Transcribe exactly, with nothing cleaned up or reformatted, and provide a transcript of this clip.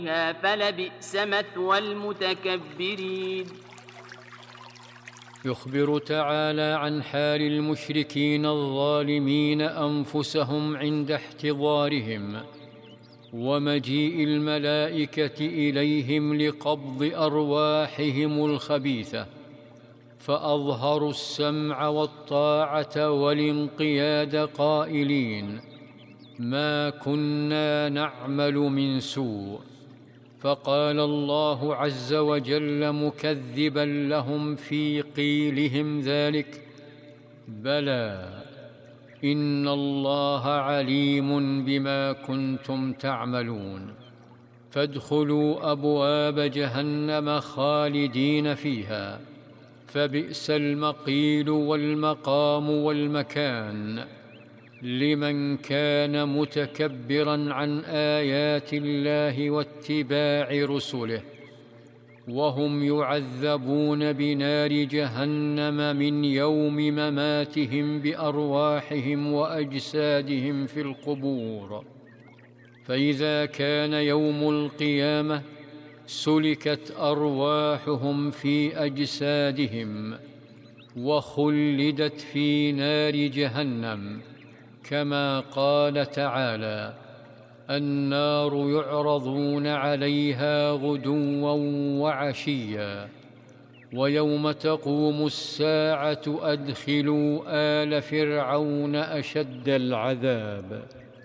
فلبئس مثوى المتكبرين. يخبر تعالى عن حال المشركين الظالمين أنفسهم عند احتضارهم ومجيء الملائكة إليهم لقبض أرواحهم الخبيثة، فأظهروا السمع والطاعة والانقياد قائلين: ما كنا نعمل من سوء. فقال الله عز وجل مكذبا لهم في قيلهم ذلك: بلى، إن الله عليم بما كنتم تعملون، فادخلوا أبواب جهنم خالدين فيها، فبئس المقيل والمقام والمكان لمن كان متكبرا عن آيات الله واتباع رسله. وهم يعذبون بنار جهنم من يوم مماتهم بأرواحهم وأجسادهم في القبور. فإذا كان يوم القيامة سلكت أرواحهم في أجسادهم وخلدت في نار جهنم، كما قال تعالى: النار يعرضون عليها غدوا وعشيا ويوم تقوم الساعة أدخلوا آل فرعون أشد العذاب.